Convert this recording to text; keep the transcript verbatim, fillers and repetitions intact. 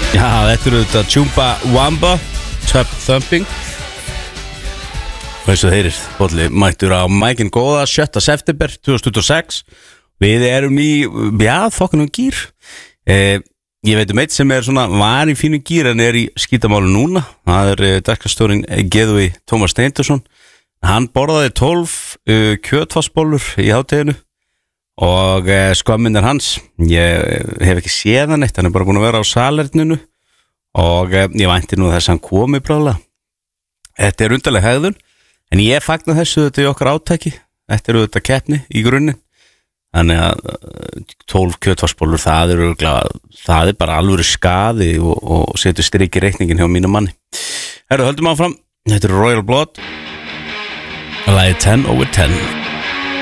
Já, þetta eru þetta Chumbawamba Tub Thumping. Og eins og heyrir, Bolli mættur á mækinn góða sjötta september tvö þúsund tuttugu og sex. Við erum í, já, þokkunum gýr. eh, Ég veit um eitt sem er svona var í fínu gýr en er í skítamálu núna. Það er eh, dagskastjórinn Geðvi Tómas Steindorsson. Hann borðaði tólf uh, kjötfassbollur í hádeginu og uh, skömmin er hans. Ég hef ekki séð hann eitt, hann er bara búin að vera á salerninu og uh, ég vænti nú þess að hann komi bráðlega. Þetta er undarleg hegðun, en ég fagna þessu þetta í okkar átaki. Þetta eru þetta keppni í grunninn. Þannig að tólf kjötfassbollur, það er, það er bara alvöru skaði og, og setur strik í reikningin hjá mínu manni. Herru, höldum áfram. Þetta er Royal Blood. Lagið ten over ten.